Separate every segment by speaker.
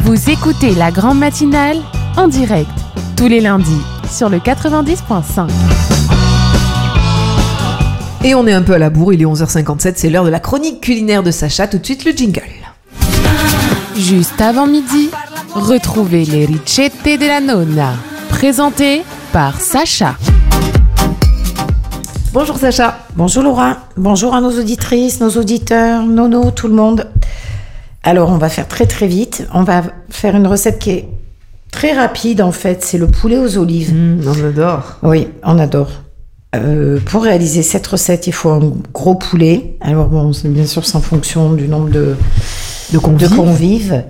Speaker 1: Vous écoutez la grande matinale en direct, tous les lundis, sur le 90.5.
Speaker 2: Et on est un peu à la bourre, il est 11h57, c'est l'heure de la chronique culinaire de Sacha. Tout de suite le jingle.
Speaker 1: Juste avant midi, retrouvez les ricette de la nonna, présentées par Sacha.
Speaker 2: Bonjour Sacha.
Speaker 3: Bonjour Laura, bonjour à nos auditrices, nos auditeurs, nono, tout le monde. Alors on va faire très très vite, on va faire une recette qui est très rapide en fait, c'est le poulet aux olives.
Speaker 2: On adore.
Speaker 3: Oui, on adore. Pour réaliser cette recette, il faut un gros poulet. Alors bon, c'est bien sûr en fonction du nombre de convives.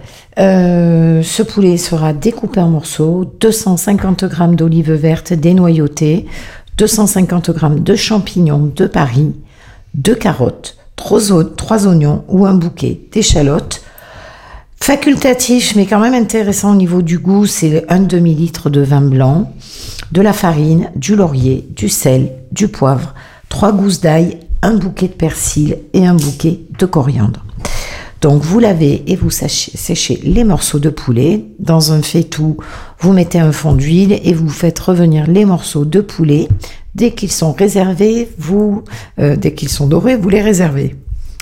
Speaker 3: Ce poulet sera découpé en morceaux, 250 g d'olives vertes dénoyautées, 250 g de champignons de Paris, 2 carottes, 3 oignons ou un bouquet d'échalotes. Facultatif, mais quand même intéressant au niveau du goût, c'est un demi-litre de vin blanc, de la farine, du laurier, du sel, du poivre, 3 gousses d'ail, un bouquet de persil et un bouquet de coriandre. Donc vous lavez et vous séchez les morceaux de poulet. Dans un faitout, vous mettez un fond d'huile et vous faites revenir les morceaux de poulet. Dès qu'ils sont réservés, dès qu'ils sont dorés, vous les réservez.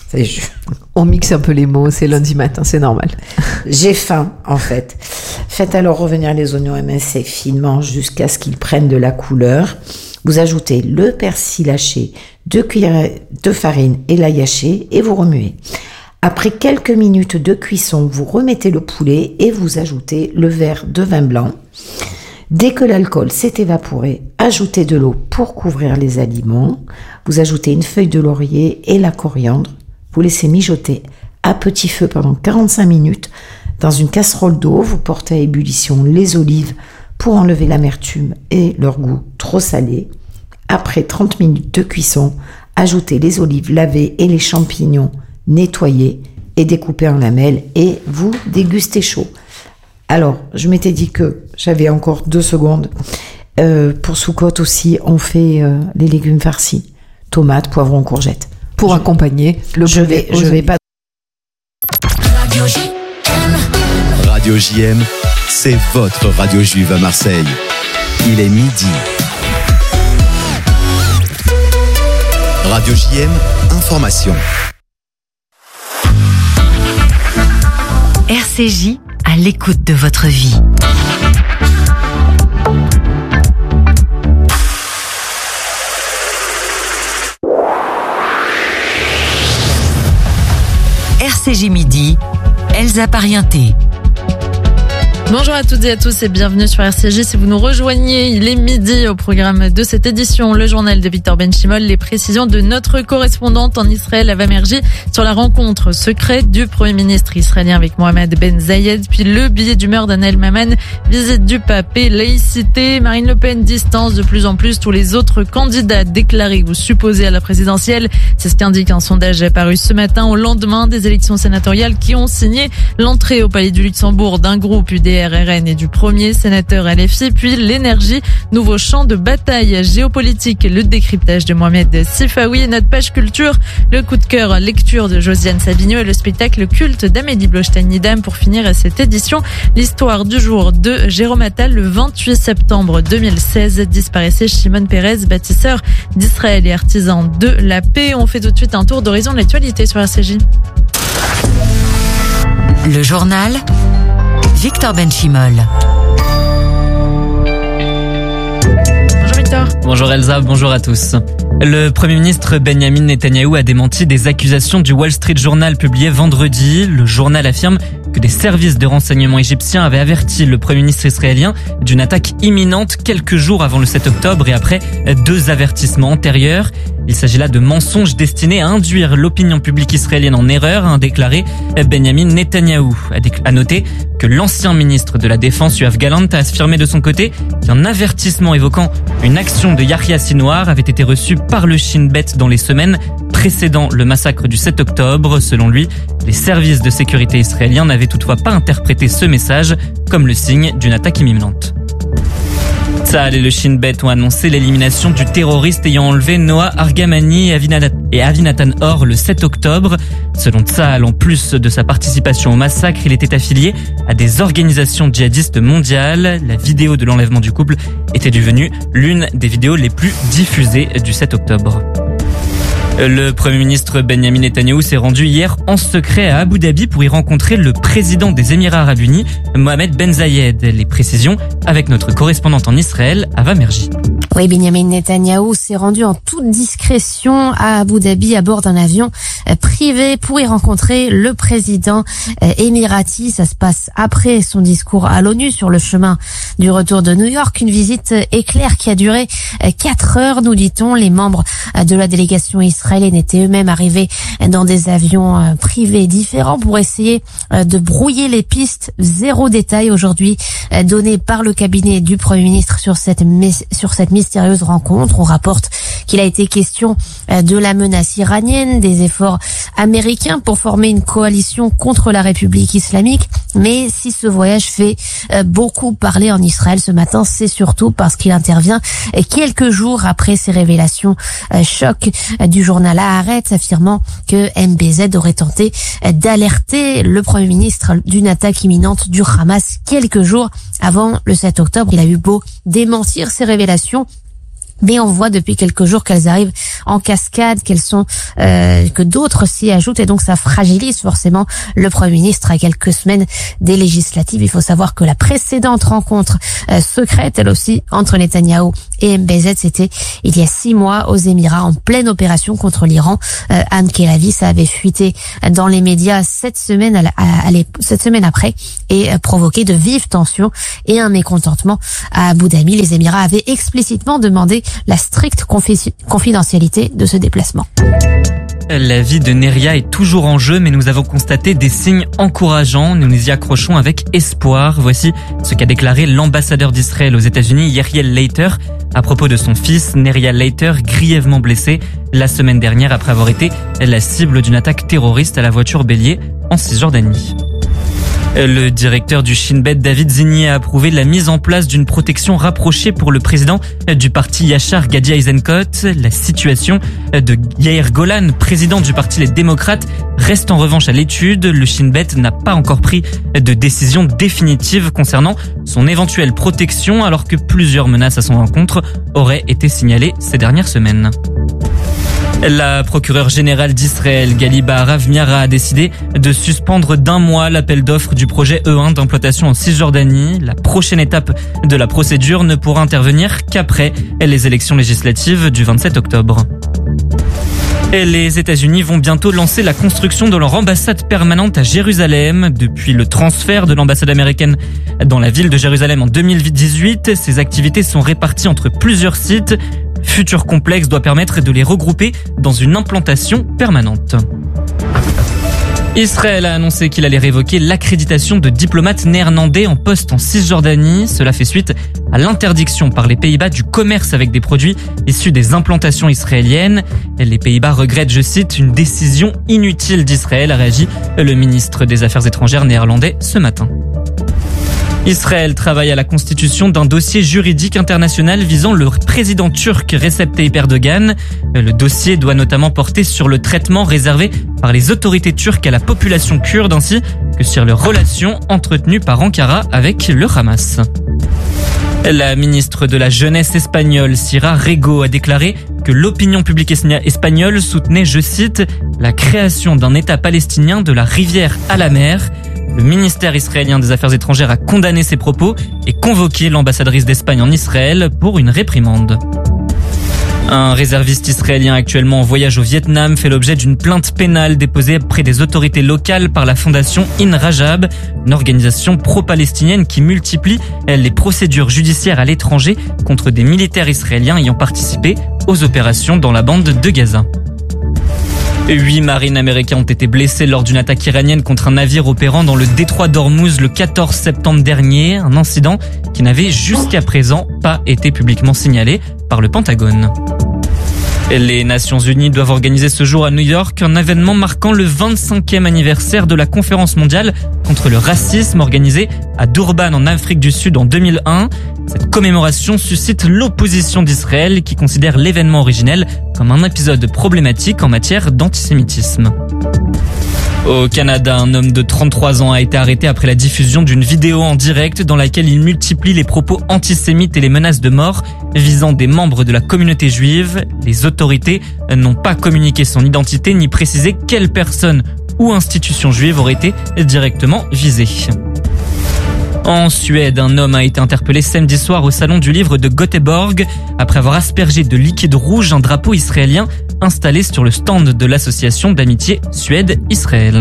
Speaker 2: On mixe un peu les mots, c'est lundi matin, c'est normal.
Speaker 3: J'ai faim en fait. Faites alors revenir les oignons émincés finement jusqu'à ce qu'ils prennent de la couleur. Vous ajoutez le persil haché, 2 cuillères de farine et l'ail haché et vous remuez. Après quelques minutes de cuisson, vous remettez le poulet et vous ajoutez le verre de vin blanc. Dès que l'alcool s'est évaporé, ajoutez de l'eau pour couvrir les aliments. Vous ajoutez une feuille de laurier et la coriandre. Vous laissez mijoter à petit feu pendant 45 minutes. Dans une casserole d'eau, vous portez à ébullition les olives pour enlever l'amertume et leur goût trop salé. Après 30 minutes de cuisson, ajoutez les olives lavées et les champignons nettoyés et découpés en lamelles et vous dégustez chaud. Alors, je m'étais dit que j'avais encore 2 secondes. Pour Soukhot aussi, on fait les légumes farcis, tomates, poivrons, courgettes.
Speaker 2: Pour accompagner le poulet.
Speaker 3: Je vais pas.
Speaker 4: Radio JM, c'est votre radio juive à Marseille. Il est midi. Radio JM, information.
Speaker 5: RCJ à l'écoute de votre vie. RCJ Midi, Elsa Parienté.
Speaker 6: Bonjour à toutes et à tous et bienvenue sur RCJ. Si vous nous rejoignez, il est midi au programme de cette édition. Le journal de Victor Benchimol, les précisions de notre correspondante en Israël, Ava Merji, sur la rencontre secrète du Premier ministre israélien avec Mohamed Ben Zayed, puis le billet d'humeur d'Anel Maman, visite du pape et laïcité. Marine Le Pen distance de plus en plus tous les autres candidats déclarés ou supposés à la présidentielle. C'est ce qu'indique un sondage paru ce matin au lendemain des élections sénatoriales qui ont signé l'entrée au Palais du Luxembourg d'un groupe UDR RN et du premier sénateur LFI, puis l'énergie, nouveau champ de bataille géopolitique, le décryptage de Mohamed Sifawi et notre page culture, le coup de cœur lecture de Josiane Savigno et le spectacle culte d'Amélie Blostein-Nidam pour finir cette édition. L'histoire du jour de Jérôme Attal, le 28 septembre 2016, disparaissait Shimon Peres, bâtisseur d'Israël et artisan de la paix. On fait tout de suite un tour d'horizon de l'actualité sur RCJ.
Speaker 5: Le journal Victor Benchimol.
Speaker 6: Bonjour Victor.
Speaker 7: Bonjour Elsa, bonjour à tous. Le Premier ministre Benjamin Netanyahou a démenti des accusations du Wall Street Journal publiées vendredi. Le journal affirme que des services de renseignement égyptiens avaient averti le Premier ministre israélien d'une attaque imminente quelques jours avant le 7 octobre et après 2 avertissements antérieurs. Il s'agit là de mensonges destinés à induire l'opinion publique israélienne en erreur, a déclaré Benjamin Netanyahou. A noté que l'ancien ministre de la Défense, Yoav Gallant, a affirmé de son côté qu'un avertissement évoquant une action de Yahya Sinwar avait été reçu par le Shin Bet dans les semaines précédant le massacre du 7 octobre. Selon lui, les services de sécurité israéliens n'avaient toutefois pas interprété ce message comme le signe d'une attaque imminente. Tzahal et le Shin Bet ont annoncé l'élimination du terroriste ayant enlevé Noah Argamani et Avinatan Or le 7 octobre. Selon Tsahal, en plus de sa participation au massacre, il était affilié à des organisations djihadistes mondiales. La vidéo de l'enlèvement du couple était devenue l'une des vidéos les plus diffusées du 7 octobre. Le Premier ministre Benyamin Netanyahou s'est rendu hier en secret à Abu Dhabi pour y rencontrer le président des Émirats Arabes Unis, Mohamed Ben Zayed. Les précisions avec notre correspondante en Israël, Ava Merji.
Speaker 8: Oui, Benyamin Netanyahou s'est rendu en toute discrétion à Abu Dhabi à bord d'un avion privé pour y rencontrer le président émirati. Ça se passe après son discours à l'ONU sur le chemin du retour de New York. Une visite éclair qui a duré 4 heures, nous dit-on. Les membres de la délégation israélienne étaient eux-mêmes arrivés dans des avions privés différents pour essayer de brouiller les pistes. Zéro détail aujourd'hui donné par le cabinet du Premier ministre sur cette mystérieuse rencontre. On rapporte qu'il a été question de la menace iranienne, des efforts américains pour former une coalition contre la République islamique. Mais si ce voyage fait beaucoup parler en Israël ce matin, c'est surtout parce qu'il intervient quelques jours après ces révélations choc du journal Haaretz affirmant que MBZ aurait tenté d'alerter le Premier ministre d'une attaque imminente du Hamas quelques jours avant le 7 octobre. Il a eu beau démentir ces révélations, mais on voit depuis quelques jours qu'elles arrivent en cascade, que d'autres s'y ajoutent, et donc ça fragilise forcément le Premier ministre à quelques semaines des législatives. Il faut savoir que la précédente rencontre secrète, elle aussi, entre Netanyahou et MBZ, c'était il y a 6 mois aux Émirats en pleine opération contre l'Iran. Anne Kelavi, ça avait fuité dans les médias cette semaine après et provoqué de vives tensions et un mécontentement à Abu Dhabi. Les Émirats avaient explicitement demandé la stricte confidentialité de ce déplacement.
Speaker 7: La vie de Neria est toujours en jeu, mais nous avons constaté des signes encourageants. Nous nous y accrochons avec espoir. Voici ce qu'a déclaré l'ambassadeur d'Israël aux États-Unis, Yeriel Leiter, à propos de son fils, Neria Leiter, grièvement blessé la semaine dernière après avoir été la cible d'une attaque terroriste à la voiture bélier en Cisjordanie. Le directeur du Shin Bet, David Zini, a approuvé la mise en place d'une protection rapprochée pour le président du parti Yachar, Gadi Eisenkot. La situation de Yair Golan, président du parti Les Démocrates, reste en revanche à l'étude. Le Shin Bet n'a pas encore pris de décision définitive concernant son éventuelle protection, alors que plusieurs menaces à son encontre auraient été signalées ces dernières semaines. La procureure générale d'Israël, Gali Baharav Miara, a décidé de suspendre d'1 mois l'appel d'offres du projet E1 d'implantation en Cisjordanie. La prochaine étape de la procédure ne pourra intervenir qu'après les élections législatives du 27 octobre. Et les États-Unis vont bientôt lancer la construction de leur ambassade permanente à Jérusalem. Depuis le transfert de l'ambassade américaine dans la ville de Jérusalem en 2018, ces activités sont réparties entre plusieurs sites. Futur complexe doit permettre de les regrouper dans une implantation permanente. Israël a annoncé qu'il allait révoquer l'accréditation de diplomates néerlandais en poste en Cisjordanie. Cela fait suite à l'interdiction par les Pays-Bas du commerce avec des produits issus des implantations israéliennes. Les Pays-Bas regrettent, je cite, une décision inutile d'Israël, a réagi le ministre des Affaires étrangères néerlandais ce matin. Israël travaille à la constitution d'un dossier juridique international visant le président turc Recep Tayyip Erdogan. Le dossier doit notamment porter sur le traitement réservé par les autorités turques à la population kurde ainsi que sur les relations entretenues par Ankara avec le Hamas. La ministre de la Jeunesse espagnole, Sira Rego, a déclaré que l'opinion publique espagnole soutenait, je cite, la création d'un État palestinien de la rivière à la mer. Le ministère israélien des Affaires étrangères a condamné ces propos et convoqué l'ambassadrice d'Espagne en Israël pour une réprimande. Un réserviste israélien actuellement en voyage au Vietnam fait l'objet d'une plainte pénale déposée près des autorités locales par la fondation In Rajab, une organisation pro-palestinienne qui multiplie les procédures judiciaires à l'étranger contre des militaires israéliens ayant participé aux opérations dans la bande de Gaza. 8 marines américains ont été blessés lors d'une attaque iranienne contre un navire opérant dans le détroit d'Ormuz le 14 septembre dernier, un incident qui n'avait jusqu'à présent pas été publiquement signalé par le Pentagone. Les Nations Unies doivent organiser ce jour à New York un événement marquant le 25e anniversaire de la conférence mondiale contre le racisme organisée à Durban en Afrique du Sud en 2001. Cette commémoration suscite l'opposition d'Israël qui considère l'événement originel comme un épisode problématique en matière d'antisémitisme. Au Canada, un homme de 33 ans a été arrêté après la diffusion d'une vidéo en direct dans laquelle il multiplie les propos antisémites et les menaces de mort visant des membres de la communauté juive. Les autorités n'ont pas communiqué son identité ni précisé quelle personne ou institution juive aurait été directement visée. En Suède, un homme a été interpellé samedi soir au salon du livre de Göteborg après avoir aspergé de liquide rouge un drapeau israélien installé sur le stand de l'association d'amitié Suède-Israël.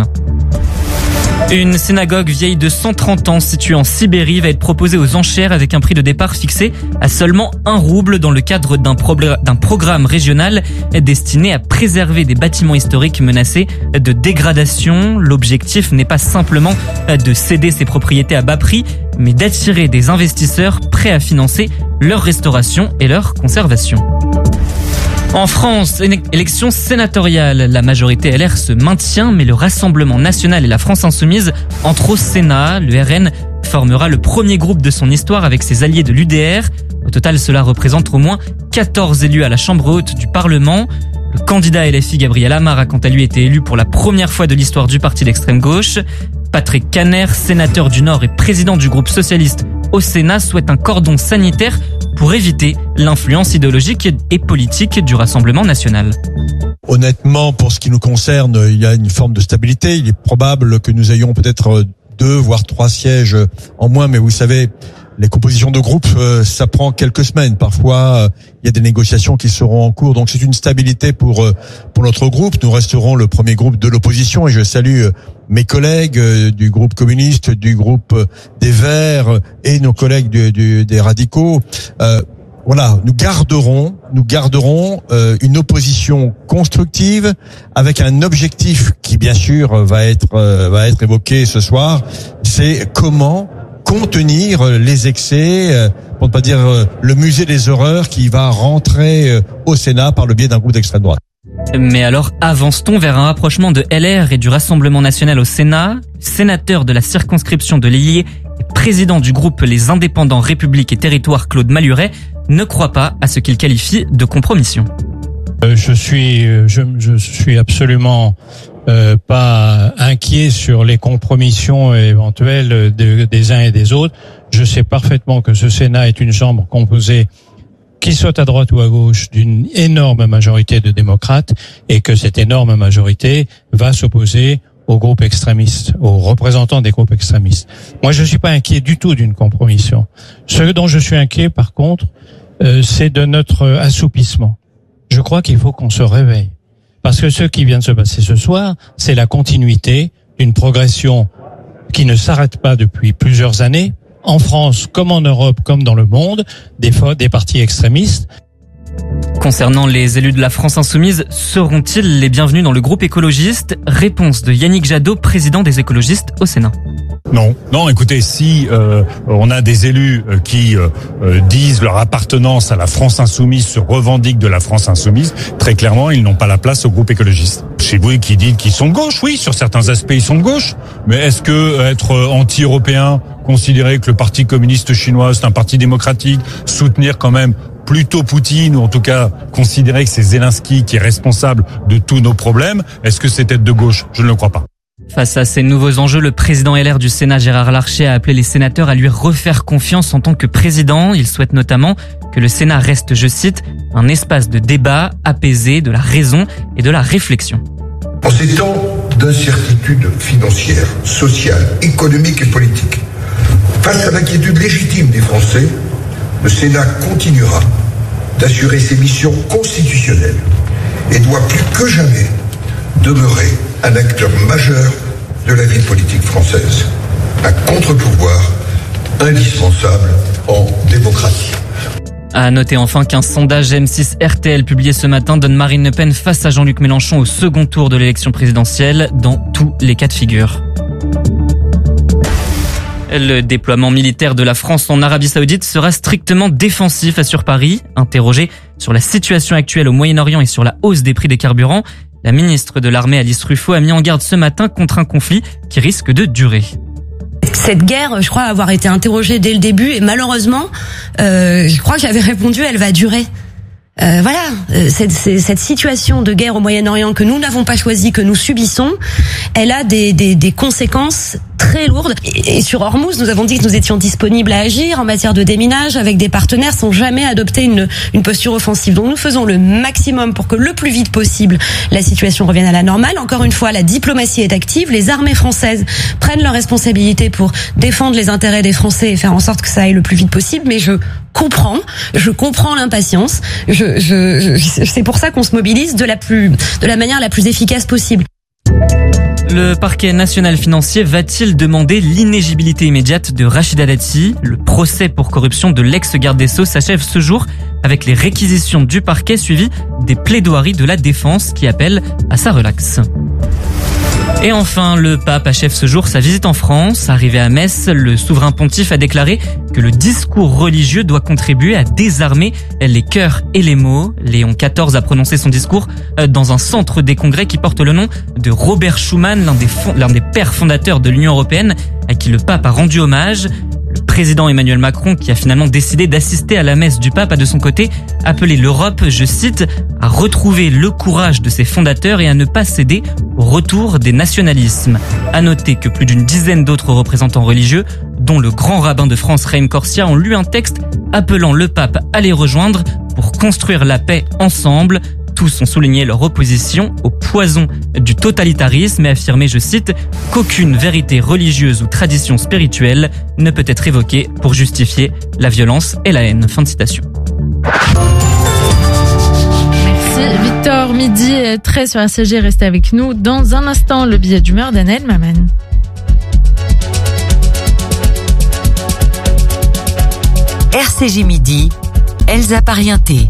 Speaker 7: Une synagogue vieille de 130 ans située en Sibérie va être proposée aux enchères avec un prix de départ fixé à seulement 1 rouble dans le cadre d'un programme régional destiné à préserver des bâtiments historiques menacés de dégradation. L'objectif n'est pas simplement de céder ses propriétés à bas prix, mais d'attirer des investisseurs prêts à financer leur restauration et leur conservation. En France, élection sénatoriale. La majorité LR se maintient, mais le Rassemblement national et la France insoumise entrent au Sénat. Le RN formera le premier groupe de son histoire avec ses alliés de l'UDR. Au total, cela représente au moins 14 élus à la Chambre haute du Parlement. Le candidat LFI Gabriel Amar a quant à lui été élu pour la première fois de l'histoire du parti d'extrême gauche. Patrick Kanner, sénateur du Nord et président du groupe socialiste au Sénat, souhaite un cordon sanitaire pour éviter l'influence idéologique et politique du Rassemblement national.
Speaker 9: Honnêtement, pour ce qui nous concerne, il y a une forme de stabilité. Il est probable que nous ayons peut-être 2 voire 3 sièges en moins, mais vous savez, les compositions de groupe, ça prend quelques semaines. Parfois, il y a des négociations qui seront en cours. Donc, c'est une stabilité pour notre groupe. Nous resterons le premier groupe de l'opposition et je salue mes collègues du groupe communiste, du groupe des Verts et nos collègues des radicaux. Voilà, nous garderons une opposition constructive avec un objectif qui, bien sûr, va être évoqué ce soir. C'est comment contenir les excès, pour ne pas dire le musée des horreurs qui va rentrer au Sénat par le biais d'un groupe d'extrême droite.
Speaker 7: Mais alors, avance-t-on vers un rapprochement de LR et du Rassemblement national au Sénat? Sénateur de la circonscription de l'Illier et président du groupe Les Indépendants République et Territoire, Claude Maluret, ne croit pas à ce qu'il qualifie de compromission.
Speaker 10: Je suis absolument pas inquiet sur les compromissions éventuelles des uns et des autres. Je sais parfaitement que ce Sénat est une chambre composée, qu'il soit à droite ou à gauche, d'une énorme majorité de démocrates et que cette énorme majorité va s'opposer aux groupes extrémistes, aux représentants des groupes extrémistes. Moi, je suis pas inquiet du tout d'une compromission. Ce dont je suis inquiet, par contre, c'est de notre assoupissement. Je crois qu'il faut qu'on se réveille. Parce que ce qui vient de se passer ce soir, c'est la continuité d'une progression qui ne s'arrête pas depuis plusieurs années, en France comme en Europe comme dans le monde, des partis extrémistes.
Speaker 7: Concernant les élus de la France insoumise, seront-ils les bienvenus dans le groupe écologiste? Réponse de Yannick Jadot, président des écologistes au Sénat.
Speaker 11: Non, écoutez, si on a des élus qui disent leur appartenance à la France insoumise, se revendiquent de la France insoumise, très clairement, ils n'ont pas la place au groupe écologiste. Chez vous qui dites qu'ils sont de gauche, oui, sur certains aspects ils sont de gauche, mais est-ce que être anti-européen, considérer que le Parti communiste chinois c'est un parti démocratique, soutenir quand même plutôt Poutine, ou en tout cas considérer que c'est Zelensky qui est responsable de tous nos problèmes, est-ce que c'est être de gauche? Je ne le crois pas.
Speaker 7: Face à ces nouveaux enjeux, le président LR du Sénat, Gérard Larcher, a appelé les sénateurs à lui refaire confiance en tant que président. Il souhaite notamment que le Sénat reste, je cite, un espace de débat apaisé, de la raison et de la réflexion.
Speaker 12: En ces temps d'incertitude financière, sociale, économique et politique, face à l'inquiétude légitime des Français, le Sénat continuera d'assurer ses missions constitutionnelles et doit plus que jamais demeurer un acteur majeur de la vie politique française, un contre-pouvoir indispensable en démocratie.
Speaker 7: À noter enfin qu'un sondage M6 RTL publié ce matin donne Marine Le Pen face à Jean-Luc Mélenchon au second tour de l'élection présidentielle dans tous les cas de figure. Le déploiement militaire de la France en Arabie Saoudite sera strictement défensif, assure Paris. Interrogé sur la situation actuelle au Moyen-Orient et sur la hausse des prix des carburants, la ministre de l'Armée Alice Ruffo a mis en garde ce matin contre un conflit qui risque de durer.
Speaker 13: Cette guerre, je crois avoir été interrogée dès le début et malheureusement, je crois que j'avais répondu, elle va durer. cette situation de guerre au Moyen-Orient que nous n'avons pas choisie, que nous subissons, elle a des conséquences très lourdes. Et sur Hormuz, nous avons dit que nous étions disponibles à agir en matière de déminage avec des partenaires sans jamais adopter une posture offensive. Donc nous faisons le maximum pour que le plus vite possible la situation revienne à la normale. Encore une fois, la diplomatie est active, les armées françaises prennent leurs responsabilités pour défendre les intérêts des Français et faire en sorte que ça aille le plus vite possible, mais je comprends l'impatience. C'est pour ça qu'on se mobilise de la manière la plus efficace possible.
Speaker 7: Le parquet national financier va-t-il demander l'inéligibilité immédiate de Rachida Dati ? Le procès pour corruption de l'ex-garde des Sceaux s'achève ce jour avec les réquisitions du parquet suivies des plaidoiries de la défense qui appellent à sa relaxe. Et enfin, le pape achève ce jour sa visite en France. Arrivé à Metz, le souverain pontife a déclaré que le discours religieux doit contribuer à désarmer les cœurs et les mots. Léon XIV a prononcé son discours dans un centre des congrès qui porte le nom de Robert Schuman, l'un des pères fondateurs de l'Union européenne, à qui le pape a rendu hommage. Le président Emmanuel Macron, qui a finalement décidé d'assister à la messe du pape, a de son côté appelé l'Europe, je cite, à retrouver le courage de ses fondateurs et à ne pas céder au retour des nationalismes. À noter que plus d'une dizaine d'autres représentants religieux, dont le grand rabbin de France Raïm Corsia, ont lu un texte appelant le pape à les rejoindre pour construire la paix ensemble. Tous ont souligné leur opposition au poison du totalitarisme et affirmé, je cite, qu'aucune vérité religieuse ou tradition spirituelle ne peut être évoquée pour justifier la violence et la haine. Fin de citation.
Speaker 6: Merci Victor, midi 13 sur RCJ, restez avec nous. Dans un instant, le billet d'humeur d'Anaël Maman.
Speaker 5: RCJ midi, Elsa Parienté.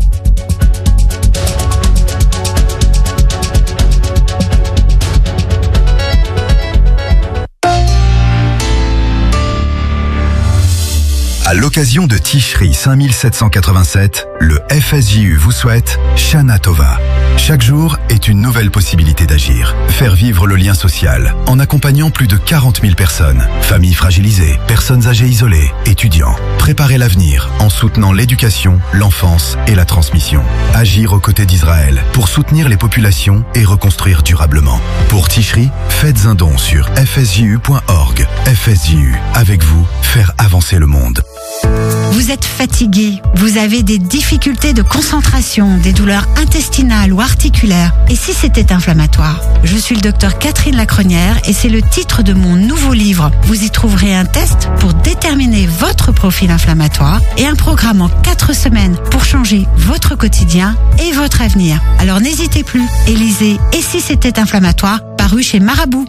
Speaker 4: À l'occasion de Tishri 5787, le FSJU vous souhaite Shana Tova. Chaque jour est une nouvelle possibilité d'agir. Faire vivre le lien social en accompagnant plus de 40 000 personnes. Familles fragilisées, personnes âgées isolées, étudiants. Préparer l'avenir en soutenant l'éducation, l'enfance et la transmission. Agir aux côtés d'Israël pour soutenir les populations et reconstruire durablement. Pour Tishri, faites un don sur fsju.org. FSJU, avec vous, faire avancer le monde.
Speaker 14: Vous êtes fatigué, vous avez des difficultés de concentration, des douleurs intestinales ou articulaires. Et si c'était inflammatoire ? Je suis le docteur Catherine Lacrenière et c'est le titre de mon nouveau livre. Vous y trouverez un test pour déterminer votre profil inflammatoire et un programme en 4 semaines pour changer votre quotidien et votre avenir. Alors n'hésitez plus et lisez « Et si c'était inflammatoire ?» paru chez Marabout.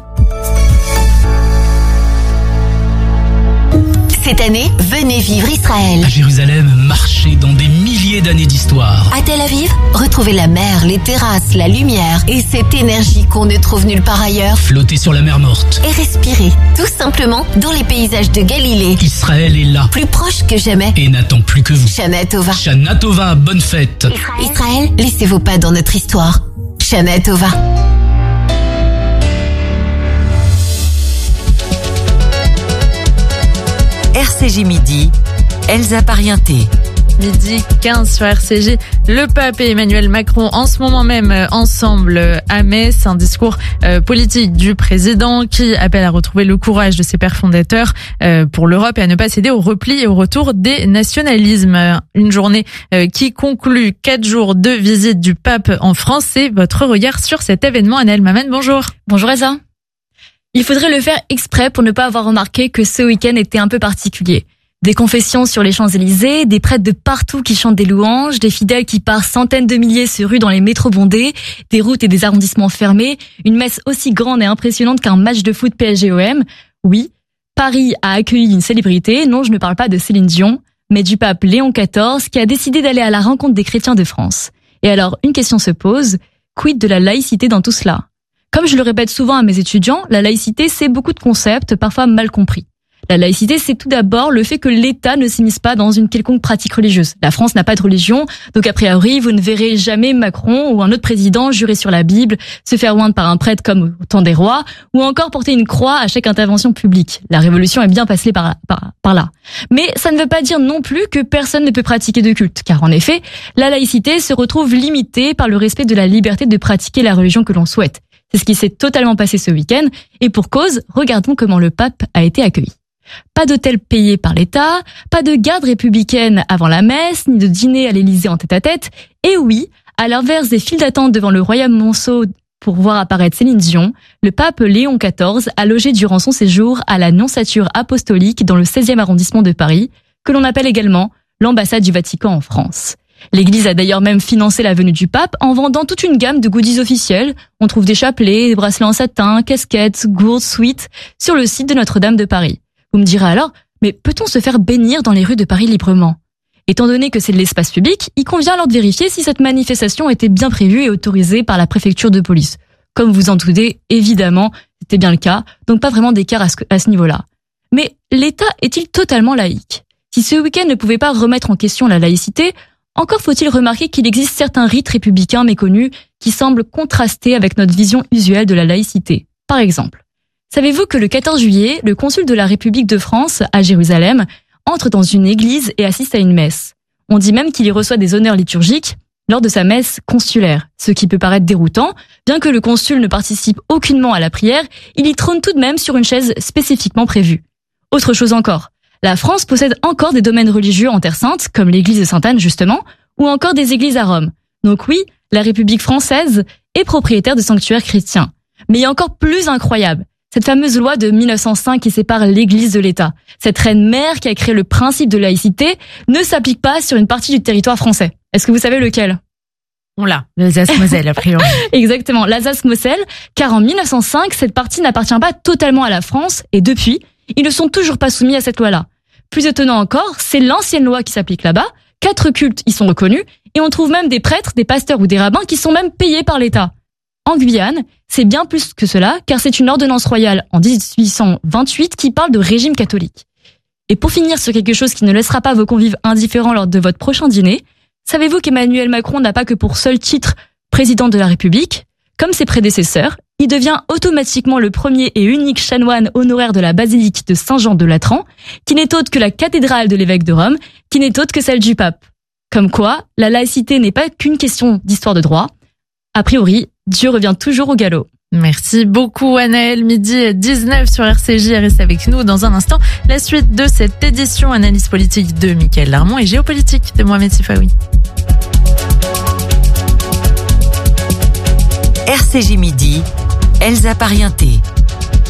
Speaker 15: Cette année, venez vivre Israël.
Speaker 16: À Jérusalem, marchez dans des milliers d'années d'histoire.
Speaker 15: À Tel Aviv, retrouvez la mer, les terrasses, la lumière et cette énergie qu'on ne trouve nulle part ailleurs.
Speaker 16: Flottez sur la mer morte.
Speaker 15: Et respirez, tout simplement, dans les paysages de Galilée.
Speaker 16: Israël est là.
Speaker 15: Plus proche que jamais.
Speaker 16: Et n'attend plus que vous.
Speaker 15: Shana Tova.
Speaker 16: Shana Tova, bonne fête.
Speaker 15: Israël, laissez vos pas dans notre histoire. Shana Tova.
Speaker 5: RCJ midi, Elsa Parienté.
Speaker 6: Midi 15 sur RCJ, le pape et Emmanuel Macron en ce moment même ensemble à Metz, un discours politique du président qui appelle à retrouver le courage de ses pères fondateurs pour l'Europe et à ne pas céder au repli et au retour des nationalismes. Une journée qui conclut 4 jours de visite du pape en France. C'est votre regard sur cet événement. Anaël Maman, bonjour.
Speaker 17: Bonjour Elsa. Il faudrait le faire exprès pour ne pas avoir remarqué que ce week-end était un peu particulier. Des confessions sur les Champs-Élysées, des prêtres de partout qui chantent des louanges, des fidèles qui par centaines de milliers se ruent dans les métros bondés, des routes et des arrondissements fermés, une messe aussi grande et impressionnante qu'un match de foot PSG-OM. Oui, Paris a accueilli une célébrité, non je ne parle pas de Céline Dion, mais du pape Léon XIV qui a décidé d'aller à la rencontre des chrétiens de France. Et alors, une question se pose, quid de la laïcité dans tout cela ? Comme je le répète souvent à mes étudiants, la laïcité, c'est beaucoup de concepts, parfois mal compris. La laïcité, c'est tout d'abord le fait que l'État ne s'immisce pas dans une quelconque pratique religieuse. La France n'a pas de religion, donc a priori, vous ne verrez jamais Macron ou un autre président jurer sur la Bible, se faire oindre par un prêtre comme au temps des rois, ou encore porter une croix à chaque intervention publique. La Révolution est bien passée par là. Mais ça ne veut pas dire non plus que personne ne peut pratiquer de culte, car en effet, la laïcité se retrouve limitée par le respect de la liberté de pratiquer la religion que l'on souhaite. C'est ce qui s'est totalement passé ce week-end, et pour cause, regardons comment le pape a été accueilli. Pas d'hôtel payé par l'État, pas de garde républicaine avant la messe, ni de dîner à l'Élysée en tête-à-tête. Et oui, à l'inverse des files d'attente devant le Royal Monceau pour voir apparaître Céline Dion, le pape Léon XIV a logé durant son séjour à la Nonciature apostolique dans le 16e arrondissement de Paris, que l'on appelle également l'ambassade du Vatican en France. L'Église a d'ailleurs même financé la venue du pape en vendant toute une gamme de goodies officiels. On trouve des chapelets, des bracelets en satin, casquettes, gourdes, sweats sur le site de Notre-Dame de Paris. Vous me direz alors, mais peut-on se faire bénir dans les rues de Paris librement ? Étant donné que c'est de l'espace public, il convient alors de vérifier si cette manifestation était bien prévue et autorisée par la préfecture de police. Comme vous en doutez, évidemment, c'était bien le cas, donc pas vraiment d'écart à ce niveau-là. Mais l'État est-il totalement laïque ? Si ce week-end ne pouvait pas remettre en question la laïcité, encore faut-il remarquer qu'il existe certains rites républicains méconnus qui semblent contraster avec notre vision usuelle de la laïcité. Par exemple, savez-vous que le 14 juillet, le consul de la République de France à Jérusalem entre dans une église et assiste à une messe. On dit même qu'il y reçoit des honneurs liturgiques lors de sa messe consulaire, ce qui peut paraître déroutant. Bien que le consul ne participe aucunement à la prière, il y trône tout de même sur une chaise spécifiquement prévue. Autre chose encore, la France possède encore des domaines religieux en Terre Sainte, comme l'église de Sainte-Anne justement, ou encore des églises à Rome. Donc oui, la République française est propriétaire de sanctuaires chrétiens. Mais il y a encore plus incroyable, cette fameuse loi de 1905 qui sépare l'Église de l'État. Cette reine-mère qui a créé le principe de laïcité ne s'applique pas sur une partie du territoire français. Est-ce que vous savez lequel ?
Speaker 6: On l'a, l'Alsace-Moselle, a priori.
Speaker 17: Exactement, l'Alsace-Moselle, car en 1905, cette partie n'appartient pas totalement à la France, et depuis, ils ne sont toujours pas soumis à cette loi-là. Plus étonnant encore, c'est l'ancienne loi qui s'applique là-bas, 4 cultes y sont reconnus, et on trouve même des prêtres, des pasteurs ou des rabbins qui sont même payés par l'État. En Guyane, c'est bien plus que cela, car c'est une ordonnance royale en 1828 qui parle de régime catholique. Et pour finir sur quelque chose qui ne laissera pas vos convives indifférents lors de votre prochain dîner, savez-vous qu'Emmanuel Macron n'a pas que pour seul titre président de la République ? Comme ses prédécesseurs, il devient automatiquement le premier et unique chanoine honoraire de la basilique de Saint-Jean de Latran, qui n'est autre que la cathédrale de l'évêque de Rome, qui n'est autre que celle du pape. Comme quoi, la laïcité n'est pas qu'une question d'histoire de droit. A priori, Dieu revient toujours au galop.
Speaker 6: Merci beaucoup Anaëlle, midi 19 sur RCJ, reste avec nous dans un instant. La suite de cette édition, analyse politique de Mickaël Larmont et géopolitique de Mohamed Sifaoui.
Speaker 5: RCJ midi, Elsa Parienté.